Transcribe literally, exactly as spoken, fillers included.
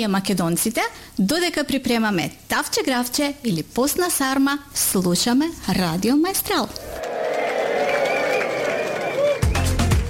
ние македонците, додека припремаме тавче гравче или постна сарма, слушаме Радио Маестрал.